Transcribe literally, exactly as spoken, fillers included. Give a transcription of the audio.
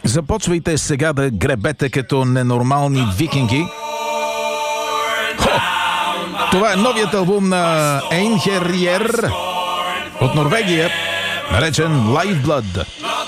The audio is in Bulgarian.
Започвайте сега да гребете като ненормални викинги. Хо! Това е новият албум на Einherjer от Норвегия, наречен Lifeblood.